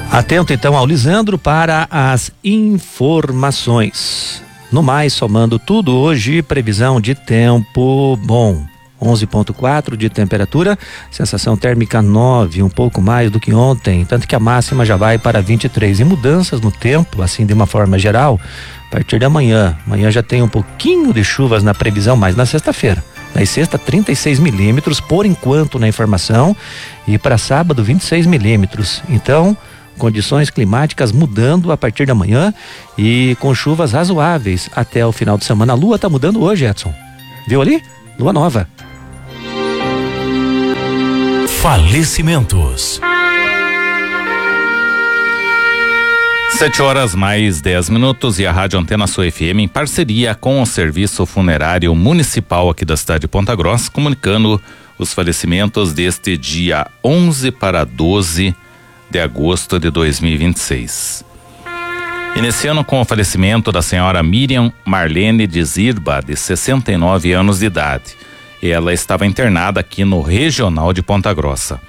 Atento então ao Lisandro para as informações. No mais, somando tudo hoje, previsão de tempo bom. 11,4 de temperatura, sensação térmica 9, um pouco mais do que ontem, tanto que a máxima já vai para 23. E mudanças no tempo, assim de uma forma geral, a partir de amanhã. Amanhã já tem um pouquinho de chuvas na previsão, mas na sexta-feira. Na sexta, 36 milímetros, por enquanto na informação, e para sábado, 26 milímetros. Então, condições climáticas mudando a partir da manhã e com chuvas razoáveis até o final de semana. A lua está mudando hoje, Edson. Viu ali? Lua nova. Falecimentos. 7h mais 10 e a Rádio Antena Sul FM, em parceria com o Serviço Funerário Municipal aqui da cidade de Ponta Grossa, comunicando os falecimentos deste dia 11 para 12 de agosto de 2026. Iniciando com o falecimento da senhora Miriam Marlene de Zirba, de 69 anos de idade. Ela estava internada aqui no Regional de Ponta Grossa.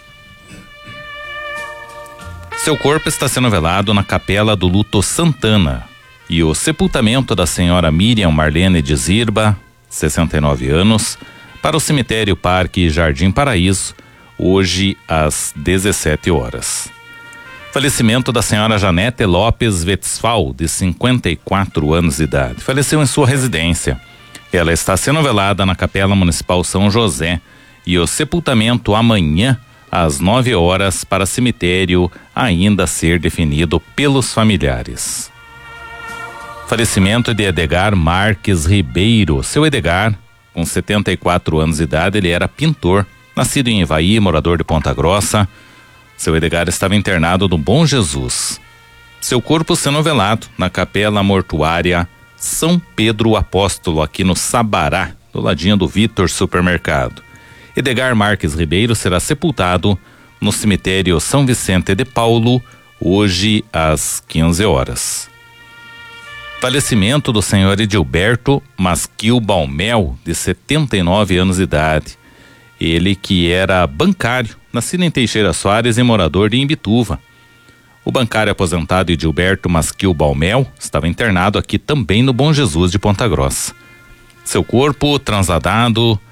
Seu corpo está sendo velado na Capela do Luto Santana e o sepultamento da senhora Miriam Marlene de Zirba, 69 anos, para o cemitério Parque Jardim Paraíso, hoje às 17 horas. Falecimento da senhora Janete Lopes Westphal, de 54 anos de idade. Faleceu em sua residência. Ela está sendo velada na Capela Municipal São José e o sepultamento amanhã às 9 horas para cemitério ainda a ser definido pelos familiares. Falecimento de Edgar Marques Ribeiro. Seu Edgar, com 74 anos de idade, ele era pintor, nascido em Ivaí, morador de Ponta Grossa. Seu Edgar estava internado no Bom Jesus. Seu corpo sendo velado na Capela Mortuária São Pedro Apóstolo, aqui no Sabará, do ladinho do Vitor Supermercado. Edgar Marques Ribeiro será sepultado no cemitério São Vicente de Paulo, hoje às 15 horas. Falecimento do senhor Edilberto Masquil Balmel, de 79 anos de idade. Ele que era bancário, nascido em Teixeira Soares e morador de Imbituva. O bancário aposentado Edilberto Masquil Balmel estava internado aqui também no Bom Jesus de Ponta Grossa. Seu corpo transladado